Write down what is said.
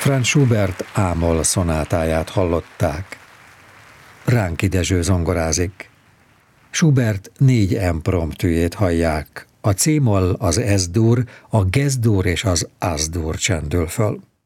Franz Schubert A-moll szonátáját hallották. Ránki Dezső zongorázik. Schubert 4 impromptűjét hallják. A C-moll, az S-dur, a Ges-dur és az As-dur csendül föl.